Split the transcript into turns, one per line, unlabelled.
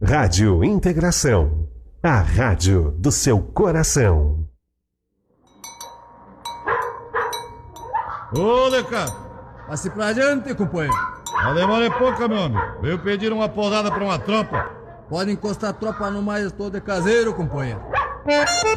Rádio Integração, a rádio do seu coração.
Ô, Deca!
Passe pra adiante, companheiro.
A demora é pouca, meu amigo. Veio pedir uma podada pra uma tropa.
Pode encostar a tropa no mais todo de caseiro, companheiro.